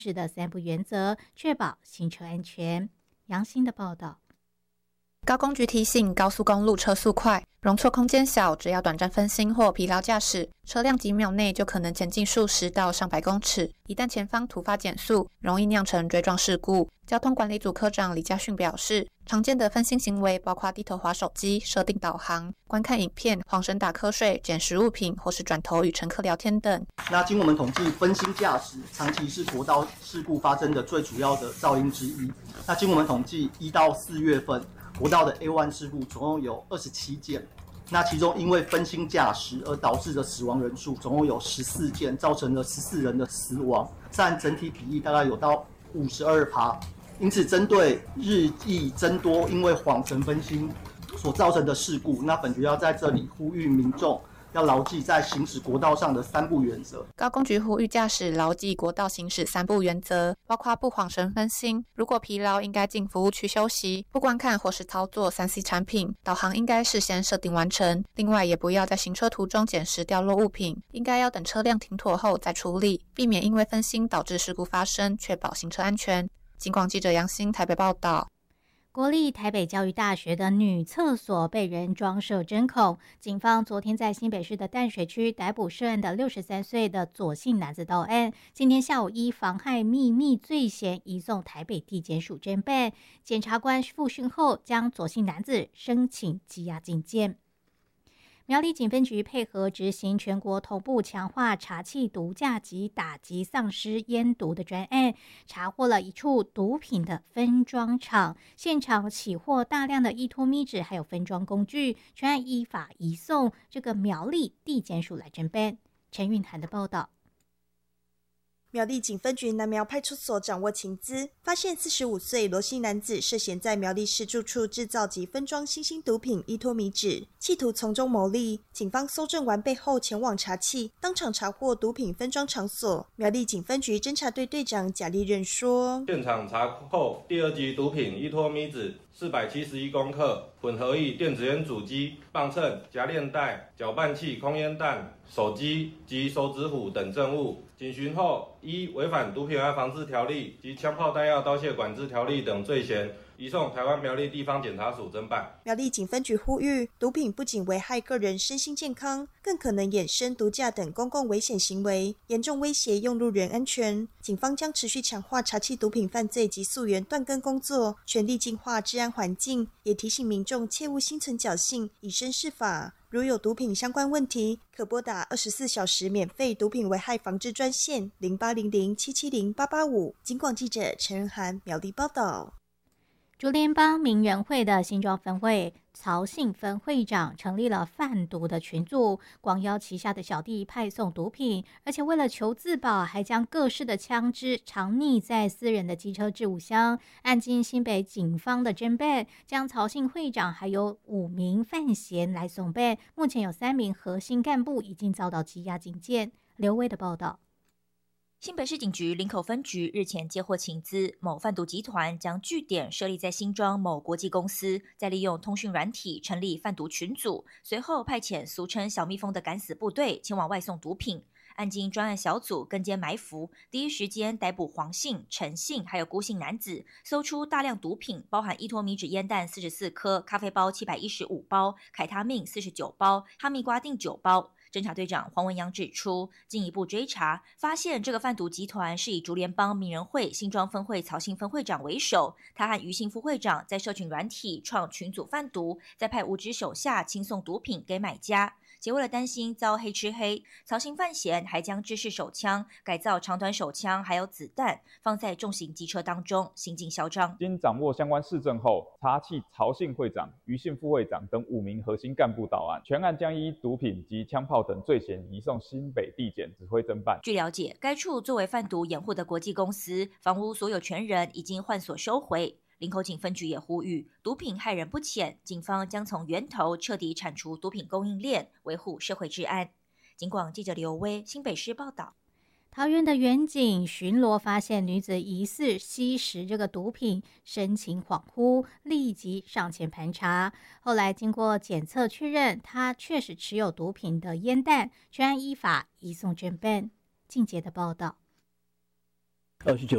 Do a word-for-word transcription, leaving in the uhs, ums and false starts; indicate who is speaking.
Speaker 1: 是的三不原则，确保行车安全。杨欣的报道。
Speaker 2: 高公局提醒，高速公路车速快，容错空间小，只要短暂分心或疲劳驾驶，车辆几秒内就可能前进数十到上百公尺。一旦前方突发减速，容易酿成追撞事故。交通管理组科长李家训表示，常见的分心行为包括低头滑手机、设定导航、观看影片、晃神打瞌睡、捡拾物品或是转头与乘客聊天等。
Speaker 3: 那经我们统计，分心驾驶长期是国道事故发生的最主要的噪音之一。那经我们统计，一到四月份国道的 A 一 事故总共有二十七件，那其中因为分心驾驶而导致的死亡人数总共有十四件，造成了十四人的死亡，占整体比例大概有到 百分之五十二。因此，针对日益增多因为晃神分心所造成的事故，那本局要在这里呼吁民众要牢记在行驶国道上的三不原则。
Speaker 2: 高公局呼吁驾驶牢记国道行驶三不原则，包括不晃神分心，如果疲劳应该进服务区休息，不观看或是操作 三 C 产品，导航应该事先设定完成。另外，也不要在行车途中捡拾掉落物品，应该要等车辆停妥后再处理，避免因为分心导致事故发生，确保行车安全。警广记者杨欣台北报道。
Speaker 1: 国立台北教育大学的女厕所被人装设针孔，警方昨天在新北市的淡水区逮捕涉案的六十三岁的左姓男子到案，今天下午依妨害秘密罪嫌移送台北地检署侦办。检察官复讯后，将左姓男子申请羁押禁见。苗栗警分局配合执行全国同步强化查缉毒驾及打击丧尸烟毒的专案，查获了一处毒品的分装厂，现场起获大量的依托咪纸还有分装工具，全案依法移送这个苗栗地检署来侦办。陈韵涵的报道。
Speaker 4: 苗栗警分局南苗派出所掌握情资，发现四十五岁罗姓男子涉嫌在苗栗市住处制造及分装新兴毒品依托咪纸，企图从中牟利。警方搜证完备后前往查缉，当场查获毒品分装场所。苗栗警分局侦查队队长贾立任说：
Speaker 5: 现场查获第二级毒品依托咪纸四百七十一公克，混合液电子烟主机、磅秤、夹链带、搅拌器、空烟弹、手机及手指虎等证物。警询后，依违反毒品危害防治条例及枪炮弹药刀械管制条例等罪嫌，移送台湾苗栗地方检察署侦办。
Speaker 4: 苗栗警分局呼吁，毒品不仅危害个人身心健康，更可能衍生毒驾等公共危险行为，严重威胁用路人安全。警方将持续强化查缉毒品犯罪及溯源断根工作，全力净化治安环境，也提醒民众切勿心存侥幸，以身试法。如有毒品相关问题，可拨打二十四小时免费毒品危害防治专线零八零零七七零八八五。警广记者陈仁涵苗栗报道。
Speaker 1: 竹联帮名人会的新庄分会曹姓分会长成立了贩毒的群组，广邀旗下的小弟派送毒品，而且为了求自保，还将各式的枪支藏匿在私人的机车置物箱。案经新北警方的侦办，将曹姓会长还有五名犯嫌来送办，目前有三名核心干部已经遭到羁押禁见。刘威的报道。
Speaker 6: 新北市警局林口分局日前接获情资，某贩毒集团将据点设立在新庄某国际公司，再利用通讯软体成立贩毒群组，随后派遣俗称小蜜蜂的敢死部队前往外送毒品。案经专案小组跟监埋伏，第一时间逮捕黄姓、陈姓还有辜姓男子，搜出大量毒品，包含依托咪纸烟弹四十四颗、咖啡包七百一十五包、凯他命四十九包、哈密瓜定九包。侦查队长黄文阳指出，进一步追查，发现这个贩毒集团是以竹联帮名人会新庄分会曹姓分会长为首，他和余姓副会长在社群软体创群组贩毒，再派五指手下轻送毒品给买家。且为了担心遭黑吃黑，曹姓犯嫌还将制式手枪改造长短手枪，还有子弹放在重型机车当中，行径嚣张。
Speaker 7: 经掌握相关事证后，查缉曹姓会长、余姓副会长等五名核心干部到案，全案将依毒品及枪炮等罪嫌移送新北地检指挥侦办。
Speaker 6: 据了解，该处作为贩毒掩护的国际公司，房屋所有权人已经换所收回。林口警分局也呼吁，毒品害人不浅，警方将从源头彻底铲除毒品供应链，维护社会治安。警广记者刘威新北市报道。
Speaker 1: 桃园的员警巡逻发现女子疑似吸食这个毒品，神情恍惚，立即上前盘查。后来经过检测确认，她确实持有毒品的烟弹，全案依法移送侦办。静杰的报道。
Speaker 8: 二十九